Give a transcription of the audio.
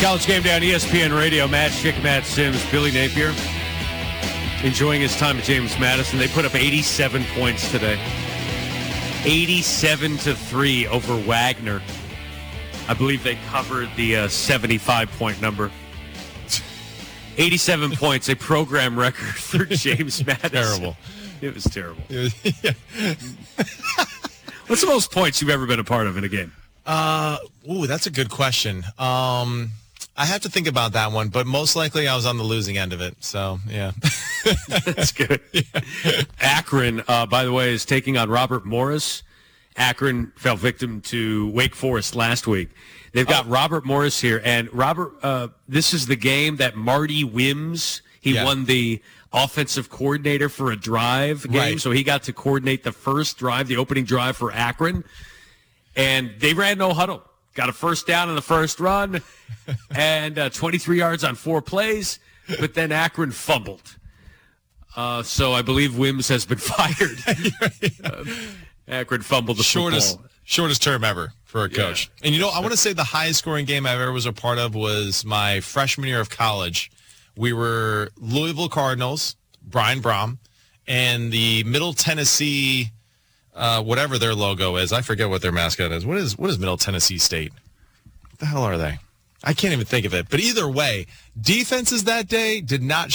College Game Day on ESPN Radio. Matt Schick, Matt Sims, Billy Napier enjoying his time at James Madison. They put up 87 points today. 87-3 over Wagner. I believe they covered the 75-point number. 87 points, a program record for James Madison. Terrible. It was terrible. What's the most points you've ever been a part of in a game? That's a good question. I have to think about that one, but most likely I was on the losing end of it. So, yeah. That's good. Yeah. Akron, by the way, is taking on Robert Morris. Akron fell victim to Wake Forest last week. They've got Robert Morris here, and Robert, this is the game that Marty Wims, he won the offensive coordinator for a drive game, right. So he got to coordinate the first drive, the opening drive for Akron, and they ran no huddle. Got a first down in the first run and 23 yards on 4 plays, but then Akron fumbled. So I believe Wims has been fired. Akron fumbled the football. Shortest term ever for a coach. Yeah. And, I want to say the highest scoring game I ever was a part of was my freshman year of college. We were Louisville Cardinals, Brian Brom, and the Middle Tennessee, whatever their logo is. I forget what their mascot is. What is Middle Tennessee State? What the hell are they? I can't even think of it. But either way, defenses that day did not